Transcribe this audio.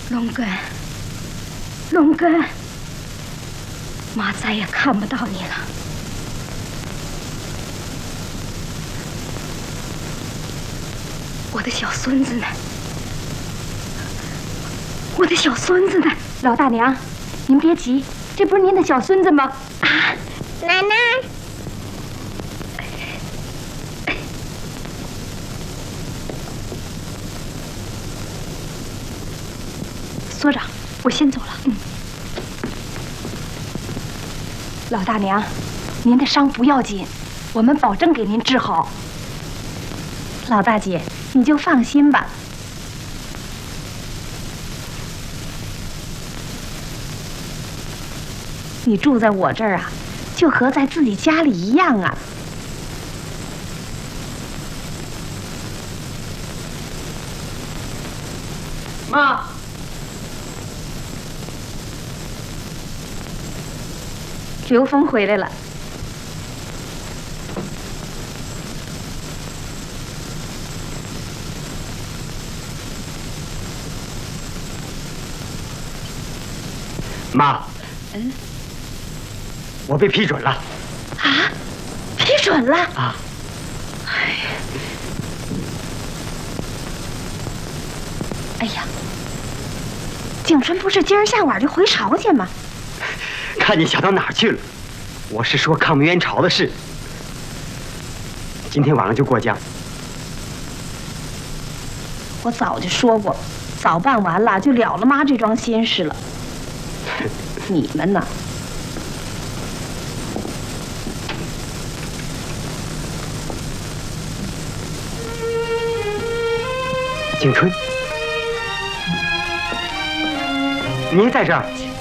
龙根，龙根，妈再也看不到你了。我的小孙子呢？我的小孙子呢？老大娘，您别急，这不是您的小孙子吗？啊， 奶奶。 所长，我先走了。老大娘，您的伤不要紧，我们保证给您治好。 老大姐，你就放心吧。你住在我这儿啊，就和在自己家里一样啊。 妈， 刘峰回来了。 妈，我被批准了。 啊，批准了啊！ 哎呀，景春不是今儿下午就回朝去吗？ 看你想到哪儿去了？我是说抗美援朝的事。今天晚上就过江。 我早就说过，早办完了就了了妈这桩心事了。你们呢？ 景春，你也在这儿？